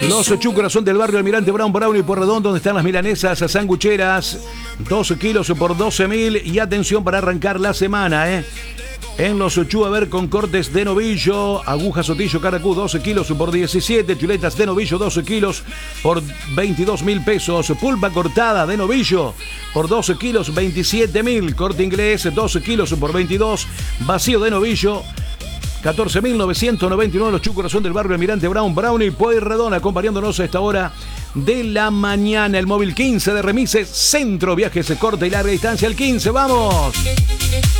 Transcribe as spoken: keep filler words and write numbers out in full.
Los Chu Corazón del barrio Almirante Brown, Brown y Porredón, donde están las milanesas sangucheras. doce kilos por doce mil. Y atención para arrancar la semana, ¿eh? En los Chu, a ver, con cortes de novillo, aguja sotillo caracú, doce kilos por diecisiete, chuletas de novillo, doce kilos por veintidós mil pesos, pulpa cortada de novillo por doce kilos, veintisiete mil, corte inglés, doce kilos por veintidós, vacío de novillo, catorce mil novecientos noventa y nueve. Los Chu Corazón del barrio Almirante Brown, Brown y Pueyrredón, acompañándonos a esta hora de la mañana. El móvil quince de Remises Centro, viajes de corta y larga distancia, el quince, ¡vamos!